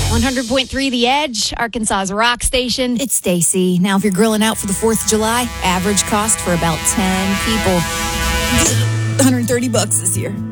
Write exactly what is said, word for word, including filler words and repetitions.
one hundred point three The Edge, Arkansas's rock station. It's Stacy. Now, if you're grilling out for the fourth of July, average cost for about ten people, one hundred thirty bucks this year.